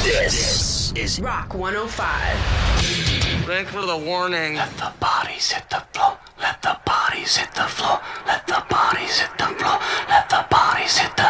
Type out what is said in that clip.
This is Rock 105. Thanks for the warning. Let the bodies hit the